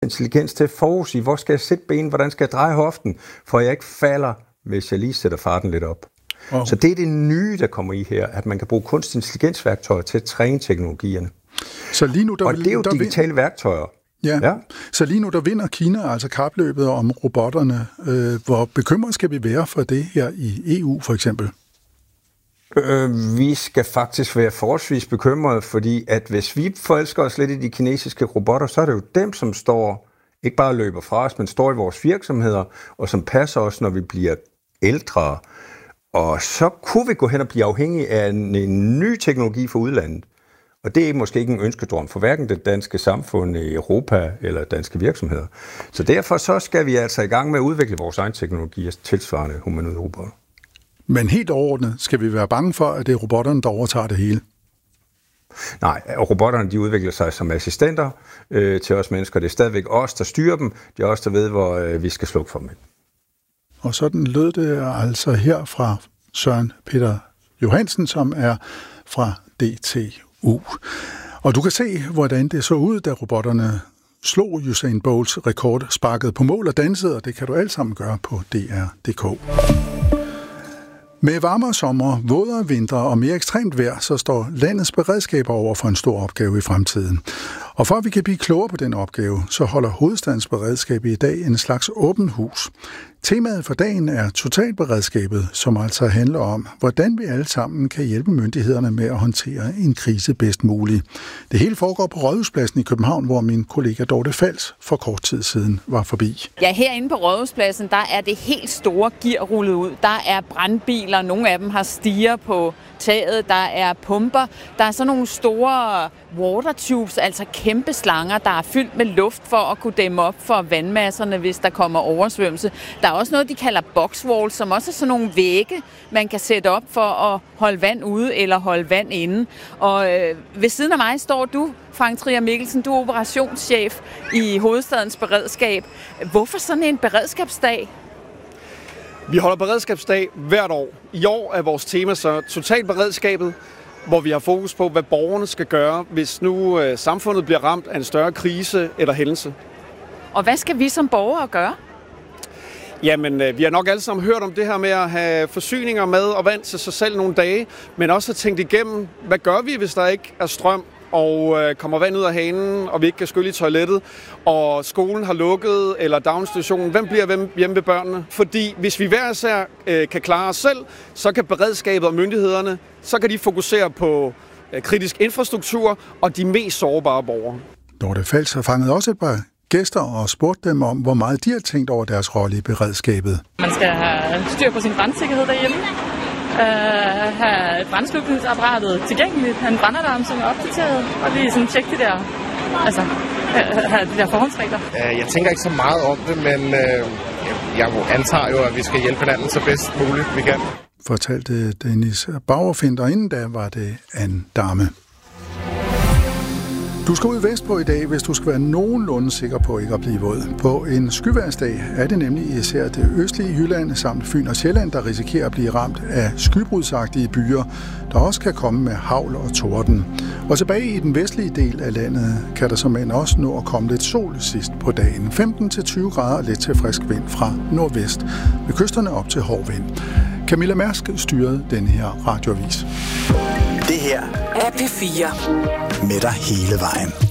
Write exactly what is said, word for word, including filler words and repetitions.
intelligens til at forudsige, hvor skal jeg sætte ben, hvordan skal jeg dreje hoften, for jeg ikke falder, hvis jeg lige sætter farten lidt op. Wow. Så det er det nye, der kommer i her, at man kan bruge kunstig intelligensværktøjer til at træne teknologierne. Så lige nu, der og det er jo der digitale vind... værktøjer. Ja. ja, så lige nu der vinder Kina altså kapløbet om robotterne. Øh, hvor bekymret skal vi være for det her i E U for eksempel? Øh, vi skal faktisk være forholdsvis bekymrede, fordi at hvis vi forelsker os lidt i de kinesiske robotter, så er det jo dem, som står, ikke bare løber fra os, men står i vores virksomheder, og som passer os, når vi bliver ældre. Og så kunne vi gå hen og blive afhængige af en, en ny teknologi fra udlandet. Og det er måske ikke en ønskedrøm for hverken det danske samfund i Europa eller danske virksomheder. Så derfor så skal vi altså i gang med at udvikle vores egen teknologi tilsvarende humanoide robotter. Men helt overordnet skal vi være bange for, at det er robotterne, der overtager det hele? Nej, robotterne de udvikler sig som assistenter øh, til os mennesker. Det er stadigvæk os, der styrer dem. Det er os, der ved, hvor øh, vi skal slukke for dem. Og sådan lød det altså her fra Søren Peter Johansen, som er fra D T U. Og du kan se, hvordan det så ud, da robotterne slog Usain Bolts rekord, sparkede på mål og dansede, og det kan du alt sammen gøre på D R punktum d k. Med varmere sommer, vådere vinter og mere ekstremt vejr, så står landets beredskaber over for en stor opgave i fremtiden. Og for at vi kan blive klogere på den opgave, så holder Hovedstadens Beredskab i dag en slags åben hus. Temaet for dagen er totalberedskabet, som altså handler om, hvordan vi alle sammen kan hjælpe myndighederne med at håndtere en krise bedst muligt. Det hele foregår på Rådhuspladsen i København, hvor min kollega Dorte Fals for kort tid siden var forbi. Ja, herinde på Rådhuspladsen, der er det helt store gear rullet ud. Der er brandbiler, nogle af dem har stiger på taget, der er pumper, der er sådan nogle store water tubes, altså kæmpe slanger, der er fyldt med luft for at kunne dæmme op for vandmasserne, hvis der kommer oversvømmelse. Der er også noget, de kalder boxwalls, som også er sådan nogle vægge, man kan sætte op for at holde vand ude eller holde vand inde. Og øh, ved siden af mig står du, Frank Trier Mikkelsen, du er operationschef i Hovedstadens Beredskab. Hvorfor sådan en beredskabsdag? Vi holder beredskabsdag hvert år. I år er vores tema så totalberedskabet, hvor vi har fokus på, hvad borgerne skal gøre, hvis nu øh, samfundet bliver ramt af en større krise eller hændelse. Og hvad skal vi som borgere gøre? Jamen, øh, vi har nok alle sammen hørt om det her med at have forsyninger, mad og vand til sig selv nogle dage, men også have tænkt igennem, hvad gør vi, hvis der ikke er strøm, og øh, kommer vand ud af hanen, og vi ikke kan skylle i toilettet, og skolen har lukket, eller daginstitutionen, hvem bliver hjemme ved børnene? Fordi hvis vi hver især øh, kan klare os selv, så kan beredskabet og myndighederne, så kan de fokusere på øh, kritisk infrastruktur og de mest sårbare borgere. Dorte Fals har fanget også et par gæster og spurgt dem om, hvor meget de har tænkt over deres rolle i beredskabet. Man skal have styr på sin brandsikkerhed derhjemme. Uh, have brandslukningsapparatet tilgængeligt, have en brandalarm, som er opdateret, og lige sådan tjekke de der, altså, have de der forhåndsregler. Uh, jeg tænker ikke så meget om det, men uh, jeg antager jo, at vi skal hjælpe hinanden så bedst muligt vi kan. Fortalte Dennis Bauerfind, og inden da var det Anne Dame. Du skal ud vestpå i dag, hvis du skal være nogenlunde sikker på ikke at blive våd. På en skyværsdag er det nemlig især det østlige Jylland samt Fyn og Sjælland, der risikerer at blive ramt af skybrudsagtige byer, der også kan komme med hagl og torden. Og tilbage i den vestlige del af landet kan der som end også nå at komme lidt sol sidst på dagen. femten til tyve grader og lidt til frisk vind fra nordvest. Ved kysterne op til hård vind. Camilla Mærsk styrede denne her radioavis. Det her er P fire. Med dig hele vejen.